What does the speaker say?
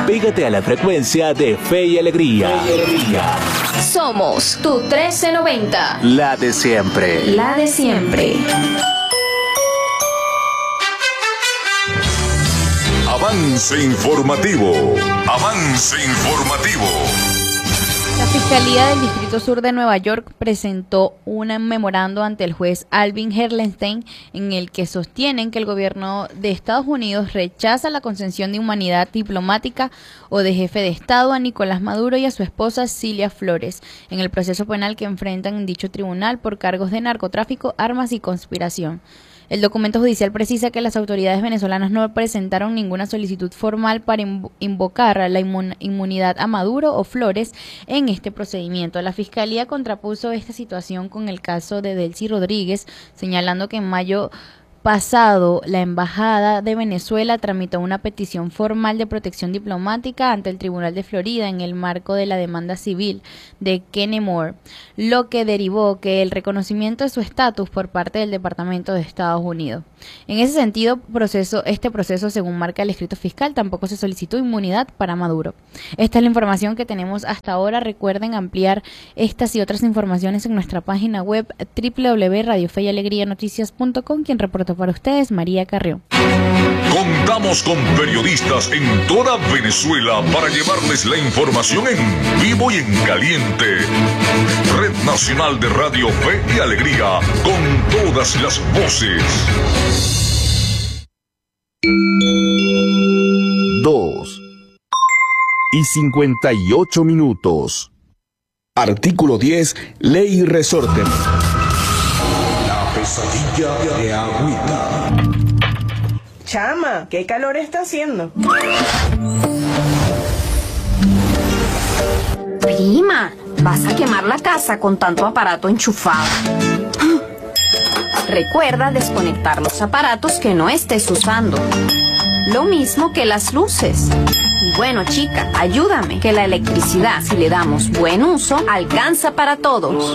Pégate a la frecuencia de Fe y Alegría. Somos tu 1390. La de siempre. La de siempre. Avance informativo. Avance informativo. La Fiscalía del Distrito Sur de Nueva York presentó un memorando ante el juez Alvin Herlenstein en el que sostienen que el gobierno de Estados Unidos rechaza la concesión de inmunidad diplomática o de jefe de Estado a Nicolás Maduro y a su esposa Cilia Flores en el proceso penal que enfrentan en dicho tribunal por cargos de narcotráfico, armas y conspiración. El documento judicial precisa que las autoridades venezolanas no presentaron ninguna solicitud formal para invocar la inmunidad a Maduro o Flores en este procedimiento. La Fiscalía contrapuso esta situación con el caso de Delcy Rodríguez, señalando que en mayo pasado, la Embajada de Venezuela tramitó una petición formal de protección diplomática ante el Tribunal de Florida en el marco de la demanda civil de Kenny Moore, lo que derivó que el reconocimiento de su estatus por parte del Departamento de Estados Unidos. En ese sentido, este proceso, según marca el escrito fiscal, tampoco se solicitó inmunidad para Maduro. Esta es la información que tenemos hasta ahora. Recuerden ampliar estas y otras informaciones en nuestra página web www.radiofeyalegrianoticias.com. Quien reportó para ustedes, María Carrión. Contamos con periodistas en toda Venezuela para llevarles la información en vivo y en caliente. Red Nacional de Radio Fe y Alegría, con todas las voces. 2:58. Artículo 10, Ley y Resorte. La pesadilla de Agüita. Chama, ¿qué calor está haciendo? Prima, vas a quemar la casa con tanto aparato enchufado. Recuerda desconectar los aparatos que no estés usando. Lo mismo que las luces. Y bueno, chica, ayúdame, que la electricidad, si le damos buen uso, alcanza para todos.